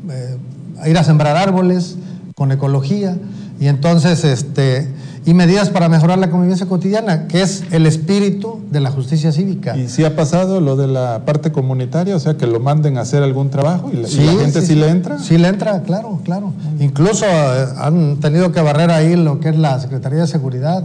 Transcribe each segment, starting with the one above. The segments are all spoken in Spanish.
ir a sembrar árboles con ecología, y entonces y medidas para mejorar la convivencia cotidiana, que es el espíritu de la justicia cívica. ¿Y si ha pasado lo de la parte comunitaria? O sea, que lo manden a hacer algún trabajo y la gente sí le entra. Sí le entra, claro. Incluso han tenido que barrer ahí lo que es la Secretaría de Seguridad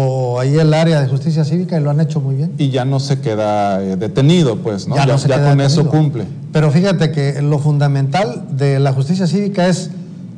o ahí el área de justicia cívica, y lo han hecho muy bien. Y ya no se queda detenido, pues, ¿no? Ya con detenido. Eso cumple. Pero fíjate que lo fundamental de la justicia cívica es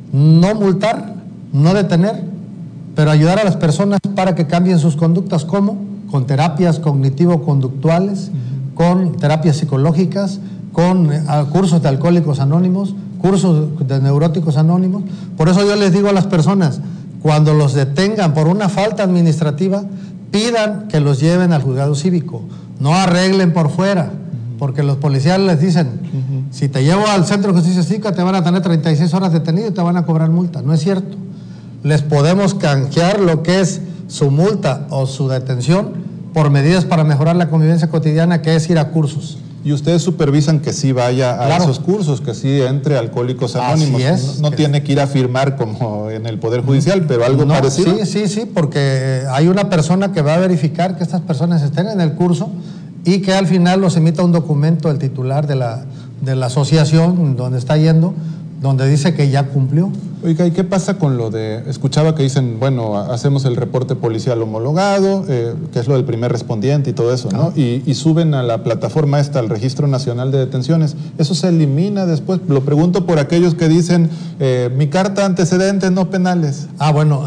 no multar, no detener, pero ayudar a las personas para que cambien sus conductas. ¿Cómo? Con terapias cognitivo-conductuales, con terapias psicológicas, con cursos de alcohólicos anónimos, cursos de neuróticos anónimos. Por eso yo les digo a las personas, cuando los detengan por una falta administrativa, pidan que los lleven al juzgado cívico, no arreglen por fuera, porque los policías les dicen, si te llevo al centro de justicia cívica te van a tener 36 horas detenido y te van a cobrar multa. No es cierto. Les podemos canjear lo que es su multa o su detención por medidas para mejorar la convivencia cotidiana, que es ir a cursos. Y ustedes supervisan que sí vaya a esos cursos, que sí entre a Alcohólicos Anónimos. Así es. No tiene que ir a firmar como en el Poder Judicial, pero algo parecido. Sí, porque hay una persona que va a verificar que estas personas estén en el curso y que al final los emita un documento el titular de la asociación donde está yendo, donde dice que ya cumplió. Oiga, ¿y qué pasa con lo de, escuchaba que dicen, bueno, hacemos el reporte policial homologado, que es lo del primer respondiente y todo eso, ¿no? Y suben a la plataforma al Registro Nacional de Detenciones. ¿Eso se elimina después? Lo pregunto por aquellos que dicen, mi carta antecedentes no penales. Bueno,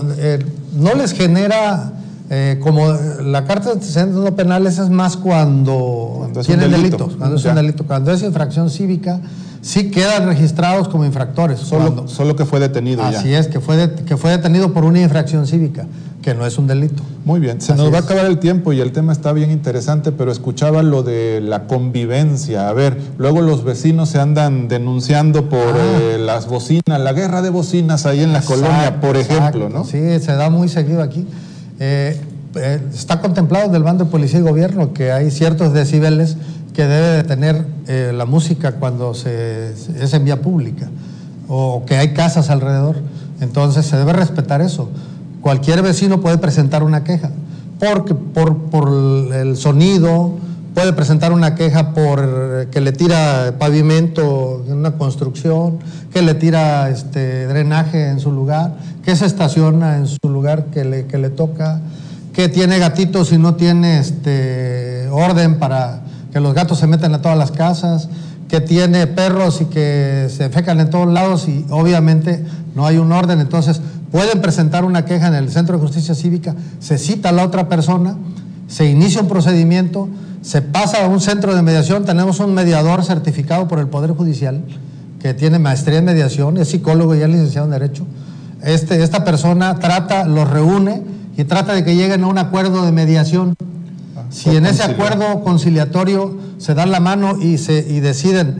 no les genera, como la carta de antecedentes no penales es más cuando tienen delitos, cuando es un delito, cuando es infracción cívica, sí quedan registrados como infractores. Solo que fue detenido ya. Así es, que fue detenido por una infracción cívica, que no es un delito. Muy bien, nos va a acabar el tiempo y el tema está bien interesante, pero escuchaba lo de la convivencia. A ver, luego los vecinos se andan denunciando por las bocinas, la guerra de bocinas ahí en la colonia, por ejemplo, ¿no? Sí, se da muy seguido aquí. Está contemplado del bando de policía y gobierno que hay ciertos decibeles que debe de tener la música cuando es en vía pública o que hay casas alrededor. Entonces se debe respetar eso. Cualquier vecino puede presentar una queja por el sonido, puede presentar una queja por que le tira pavimento en una construcción, que le tira drenaje en su lugar, que se estaciona en su lugar que le toca, que tiene gatitos y no tiene orden para que los gatos se metan a todas las casas, que tiene perros y que se fecan en todos lados y obviamente no hay un orden. Entonces pueden presentar una queja en el Centro de Justicia Cívica, se cita a la otra persona, se inicia un procedimiento, se pasa a un centro de mediación. Tenemos un mediador certificado por el Poder Judicial que tiene maestría en mediación, es psicólogo y es licenciado en Derecho. Esta persona los reúne y trata de que lleguen a un acuerdo de mediación. Si en ese acuerdo conciliatorio se dan la mano y deciden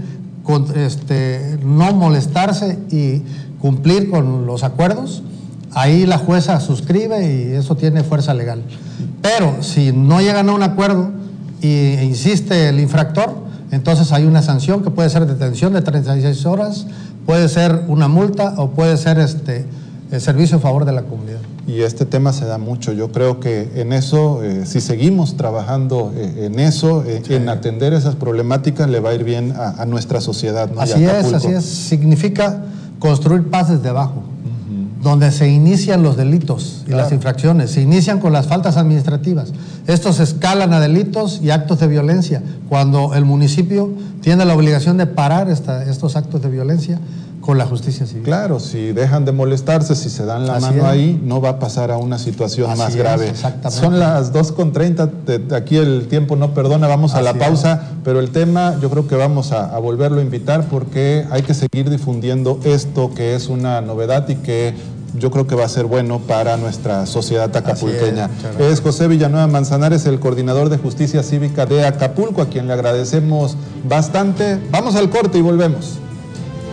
no molestarse y cumplir con los acuerdos, ahí la jueza suscribe y eso tiene fuerza legal. Pero si no llegan a un acuerdo e insiste el infractor, entonces hay una sanción que puede ser detención de 36 horas, puede ser una multa o puede ser el servicio a favor de la comunidad. Y este tema se da mucho. Yo creo que en eso, si seguimos trabajando en eso, en atender esas problemáticas, le va a ir bien a nuestra sociedad, ¿no? Así es. Significa construir paz desde abajo, donde se inician los delitos y las infracciones, se inician con las faltas administrativas. Estos escalan a delitos y actos de violencia, cuando el municipio tiene la obligación de parar estos actos de violencia con la justicia civil. Claro, si dejan de molestarse, si se dan la mano ahí, no va a pasar a una situación más grave. Exactamente. Son las 2:30, aquí el tiempo no perdona, vamos a la pausa, pero el tema yo creo que vamos a volverlo a invitar porque hay que seguir difundiendo esto que es una novedad y que yo creo que va a ser bueno para nuestra sociedad acapulqueña. Es José Villanueva Manzanares, el coordinador de Justicia Cívica de Acapulco, a quien le agradecemos bastante. Vamos al corte y volvemos.